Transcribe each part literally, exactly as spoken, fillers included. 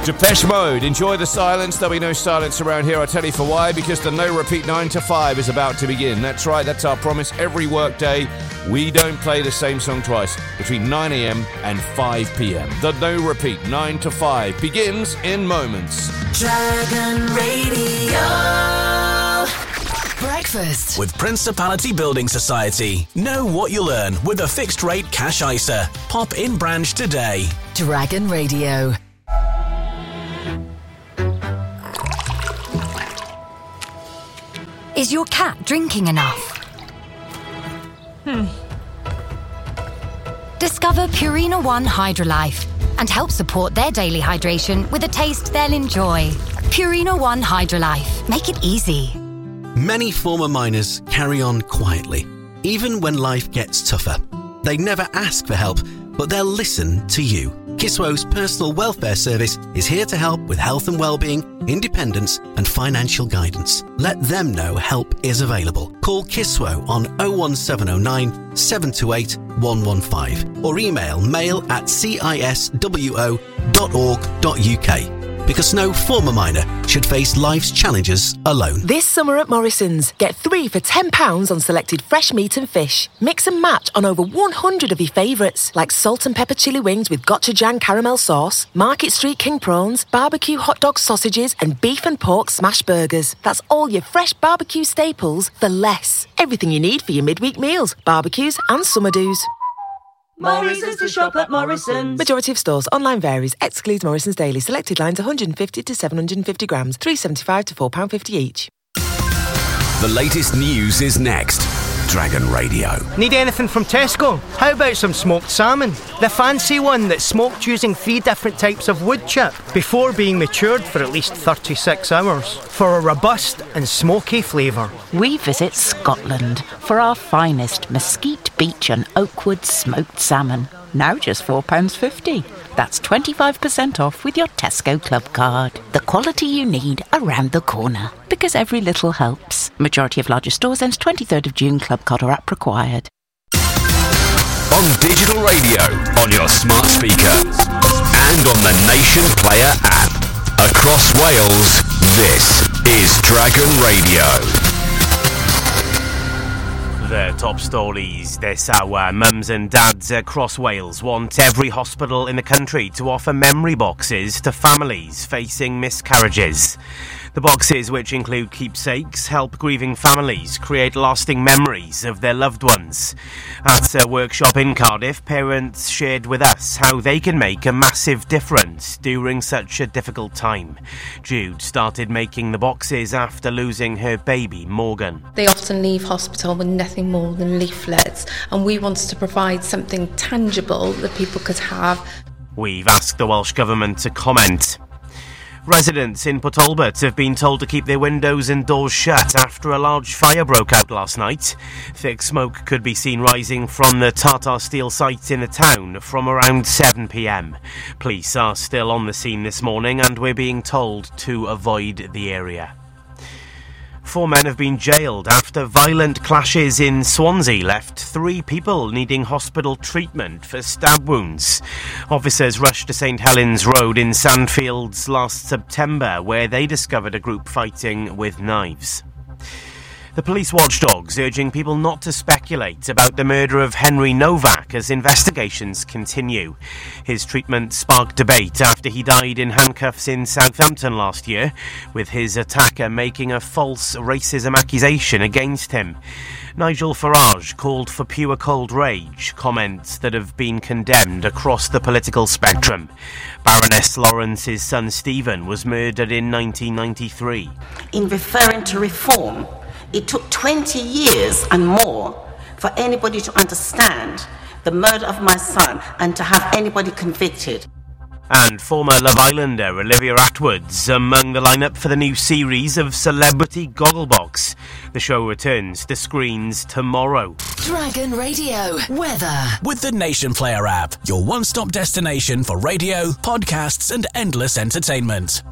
Depeche Mode, enjoy the silence. There'll be no silence around here. I'll tell you for why. Because the No Repeat nine to five is about to begin. That's right, that's our promise. Every workday, we don't play the same song twice. Between nine a.m. and five p.m. The No Repeat nine to five begins in moments. Dragon Radio. Breakfast with Principality Building Society. Know what you'll earn with a fixed rate cash I S A. Pop in branch today. Dragon Radio. Is your cat drinking enough? Hmm. Discover Purina One Hydrolife and help support their daily hydration with a taste they'll enjoy. Purina One Hydrolife. Make it easy. Many former miners carry on quietly, even when life gets tougher. They never ask for help, but they'll listen to you. Kiswo's personal welfare service is here to help with health and well-being, independence and financial guidance. Let them know help is available. Call Kiswo on oh one seven oh nine, seven two eight, one one five or email mail at ciswo dot org dot uk. Because no former miner should face life's challenges alone. This summer at Morrison's, get three for ten pounds on selected fresh meat and fish. Mix and match on over one hundred of your favourites, like salt and pepper chili wings with gochujang caramel sauce, Market Street king prawns, barbecue hot dog sausages and beef and pork smash burgers. That's all your fresh barbecue staples for less. Everything you need for your midweek meals, barbecues and summer do's. Morrison's to shop at Morrison's. Majority of stores. Online varies. Excludes Morrison's Daily. Selected lines one hundred fifty to seven hundred fifty grams. three pounds seventy-five to four pounds fifty each. The latest news is next. Dragon Radio. Need anything from Tesco? How about some smoked salmon? The fancy one that's smoked using three different types of wood chip before being matured for at least thirty-six hours for a robust and smoky flavour. We visit Scotland for our finest mesquite beach and oakwood smoked salmon. Now just four pounds fifty. That's twenty-five percent off with your Tesco Club card. The quality you need around the corner. Because every little helps. Majority of larger stores ends twenty-third of June. Club card or app required. On digital radio, on your smart speaker, and on the Nation Player app. Across Wales, this is Dragon Radio. The top stories this hour. Mums and dads across Wales want every hospital in the country to offer memory boxes to families facing miscarriages. The boxes, which include keepsakes, help grieving families create lasting memories of their loved ones. At a workshop in Cardiff, parents shared with us how they can make a massive difference during such a difficult time. Jude started making the boxes after losing her baby, Morgan. They often leave hospital with nothing more than leaflets, and we wanted to provide something tangible that people could have. We've asked the Welsh Government to comment. Residents in Port Talbot have been told to keep their windows and doors shut after a large fire broke out last night. Thick smoke could be seen rising from the Tata Steel site in the town from around seven p.m. Police are still on the scene this morning and we're being told to avoid the area. Four men have been jailed after violent clashes in Swansea left three people needing hospital treatment for stab wounds. Officers rushed to St Helens Road in Sandfields last September, where they discovered a group fighting with knives. The police watchdogs urging people not to speculate about the murder of Henry Novak as investigations continue. His treatment sparked debate after he died in handcuffs in Southampton last year, with his attacker making a false racism accusation against him. Nigel Farage called for pure cold rage, comments that have been condemned across the political spectrum. Baroness Lawrence's son Stephen was murdered in nineteen ninety-three. In referring to reform, it took twenty years and more for anybody to understand the murder of my son and to have anybody convicted. And former Love Islander Olivia Attwood's among the lineup for the new series of Celebrity Gogglebox. The show returns to screens tomorrow. Dragon Radio weather with the Nation Player app, your one-stop destination for radio, podcasts and endless entertainment.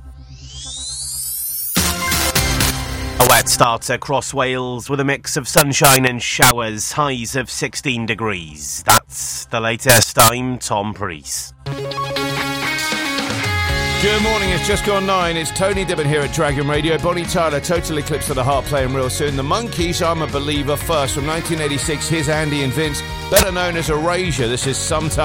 A wet start across Wales with a mix of sunshine and showers, highs of sixteen degrees. That's the latest. I'm Tom Priest. Good morning, it's just gone nine. It's Tony Dibbon here at Dragon Radio. Bonnie Tyler, Total Eclipse of the Heart, playing real soon. The Monkees, I'm a Believer first. From nineteen eighty-six, here's Andy and Vince, better known as Erasure. This is Sometimes.